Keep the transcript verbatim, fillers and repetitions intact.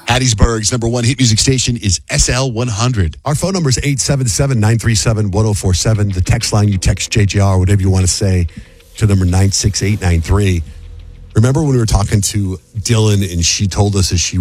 Hattiesburg's number one hit music station is S L one hundred. Our phone number is eight seven seven, nine three seven, one oh four seven. The text line, you text J J R, whatever you want to say, to number nine six eight nine three. Remember when we were talking to Dylan and she told us as she